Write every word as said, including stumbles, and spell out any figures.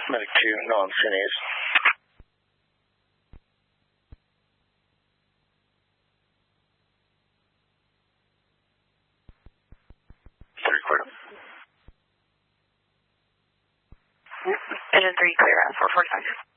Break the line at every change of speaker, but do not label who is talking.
Medic two, non-Cineas. Three clear.
Engine three clear at four forty-five.